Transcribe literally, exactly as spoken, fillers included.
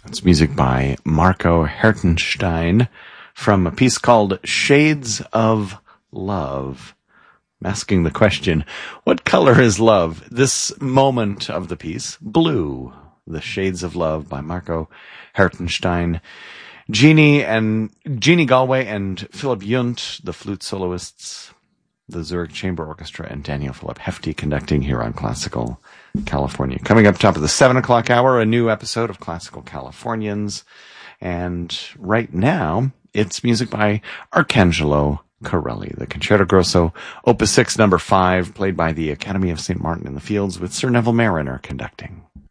It's music by Marco Hertenstein from a piece called Shades of Love, asking the question, what color is love? This moment of the piece, blue. The Shades of Love by Marco Hertenstein. Jeannie and Jeannie Galway and Philip Yunt, the flute soloists, the Zurich Chamber Orchestra, and Daniel Philip Hefty conducting here on Classical California. Coming up top of the seven o'clock hour, a new episode of Classical Californians. And right now, it's music by Arcangelo Corelli, the Concerto Grosso, Opus six, number five, played by the Academy of Saint Martin in the Fields with Sir Neville Marriner conducting.